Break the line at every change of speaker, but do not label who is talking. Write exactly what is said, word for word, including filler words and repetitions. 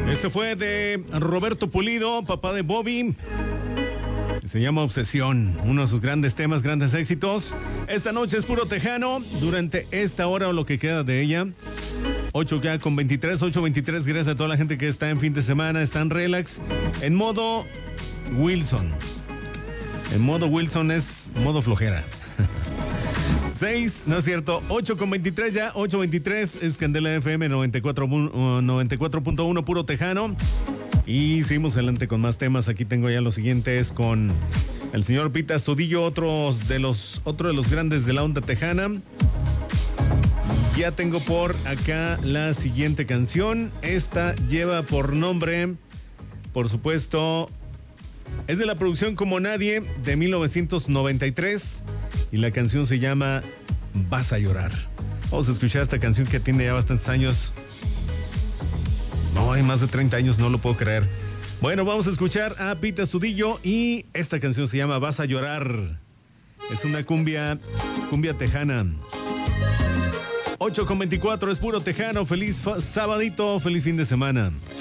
Este fue de Roberto Pulido, papá de Bobby. Se llama Obsesión, uno de sus grandes temas, grandes éxitos. Esta noche es puro tejano, durante esta hora o lo que queda de ella. ocho ya con veintitrés, ocho veintitrés, gracias a toda la gente que está en fin de semana, están relax. En modo Wilson. En modo Wilson es modo flojera. seis, no es cierto, ocho con veintitrés ya, ocho veintitrés es Candela F M noventa y cuatro punto uno, puro tejano. Y seguimos adelante con más temas. Aquí tengo ya los siguientes con el señor Pita Astudillo, otros de los, otro de los grandes de la onda tejana. Ya tengo por acá la siguiente canción. Esta lleva por nombre, por supuesto, es de la producción Como Nadie de mil novecientos noventa y tres y la canción se llama Vas a Llorar. Vamos a escuchar esta canción que tiene ya bastantes años. No, hay más de treinta años, no lo puedo creer. Bueno, vamos a escuchar a Pita Astudillo y esta canción se llama Vas a Llorar. Es una cumbia, cumbia tejana. ocho con veinticuatro es puro tejano. Feliz fa- sabadito, feliz fin de semana.